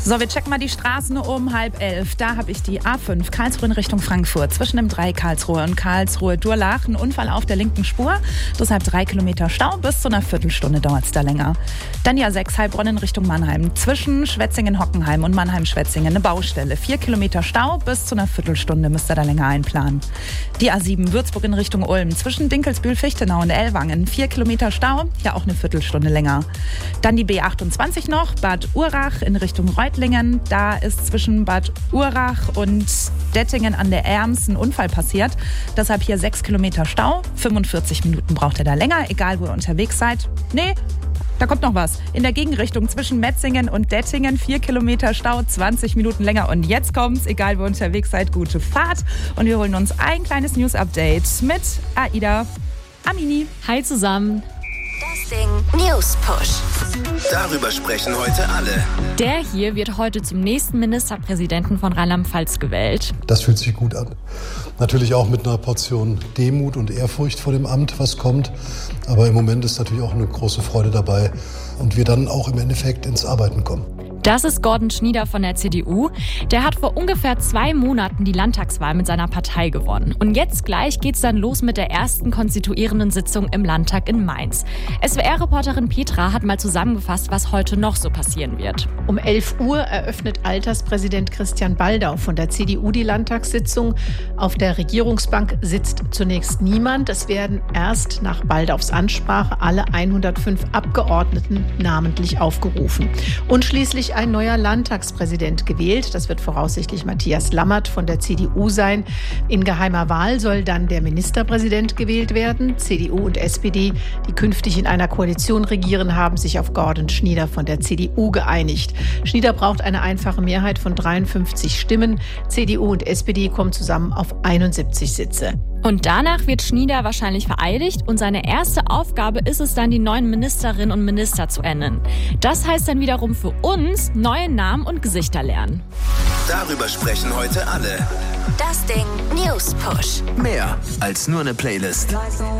So, wir checken mal die Straßen um 10:30. Da habe ich die A5 Karlsruhe in Richtung Frankfurt. Zwischen dem Dreieck Karlsruhe und Karlsruhe-Durlach ein Unfall auf der linken Spur. Deshalb 3 Kilometer Stau. Bis zu einer Viertelstunde dauert es da länger. Dann die A6 Heilbronn in Richtung Mannheim. Zwischen Schwetzingen-Hockenheim und Mannheim-Schwetzingen eine Baustelle. 4 Kilometer Stau. Bis zu einer Viertelstunde müsst ihr da länger einplanen. Die A7 Würzburg in Richtung Ulm. Zwischen Dinkelsbühl-Fichtenau und Ellwangen. 4 Kilometer Stau. Ja, auch eine Viertelstunde länger. Dann die B28 noch. Bad Urach in Richtung Reutlingen. Da ist zwischen Bad Urach und Dettingen an der Erms ein Unfall passiert. Deshalb hier 6 Kilometer Stau. 45 Minuten braucht ihr da länger, egal wo ihr unterwegs seid. Nee, da kommt noch was. In der Gegenrichtung zwischen Metzingen und Dettingen 4 Kilometer Stau, 20 Minuten länger. Und jetzt kommt's, egal wo ihr unterwegs seid, gute Fahrt. Und wir holen uns ein kleines News-Update mit Aida Amini. Hi zusammen. Das Ding News Push. Darüber sprechen heute alle. Der hier wird heute zum nächsten Ministerpräsidenten von Rheinland-Pfalz gewählt. Das fühlt sich gut an. Natürlich auch mit einer Portion Demut und Ehrfurcht vor dem Amt, was kommt. Aber im Moment ist natürlich auch eine große Freude dabei und wir dann auch im Endeffekt ins Arbeiten kommen. Das ist Gordon Schnieder von der CDU. Der hat vor ungefähr 2 Monaten die Landtagswahl mit seiner Partei gewonnen. Und jetzt gleich geht's dann los mit der ersten konstituierenden Sitzung im Landtag in Mainz. SWR-Reporterin Petra hat mal zusammengefasst, was heute noch so passieren wird. Um 11 Uhr eröffnet Alterspräsident Christian Baldau von der CDU die Landtagssitzung. Auf der Regierungsbank sitzt zunächst niemand. Es werden erst nach Baldaus Ansprache alle 105 Abgeordneten namentlich aufgerufen. Und schließlich ein neuer Landtagspräsident gewählt. Das wird voraussichtlich Matthias Lammert von der CDU sein. In geheimer Wahl soll dann der Ministerpräsident gewählt werden. CDU und SPD, die künftig in einer Koalition regieren, haben sich auf Gordon Schnieder von der CDU geeinigt. Schnieder braucht eine einfache Mehrheit von 53 Stimmen. CDU und SPD kommen zusammen auf 71 Sitze. Und danach wird Schnieder wahrscheinlich vereidigt und seine erste Aufgabe ist es dann, die neuen Ministerinnen und Minister zu ernennen. Das heißt dann wiederum für uns, neue Namen und Gesichter lernen. Darüber sprechen heute alle. Das Ding News Push. Mehr als nur eine Playlist.